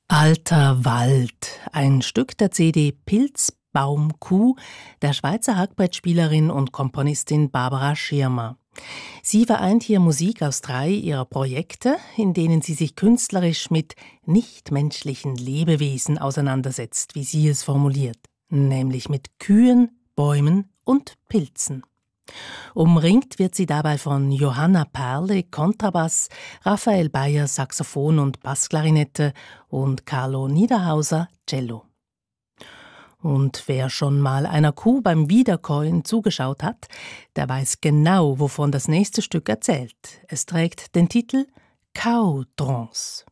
Alter Wald, ein Stück der CD Pilz, Baum, Kuh der Schweizer Hackbrettspielerin und Komponistin Barbara Schirmer. Sie vereint hier Musik aus 3 ihrer Projekte, in denen sie sich künstlerisch mit nichtmenschlichen Lebewesen auseinandersetzt, wie sie es formuliert, nämlich mit Kühen, Bäumen und Pilzen. Umringt wird sie dabei von Johanna Perle, Kontrabass, Raphael Bayer, Saxophon und Bassklarinette und Carlo Niederhauser, Cello. Und wer schon mal einer Kuh beim Wiederkäuen zugeschaut hat, der weiß genau, wovon das nächste Stück erzählt. Es trägt den Titel Kautrance.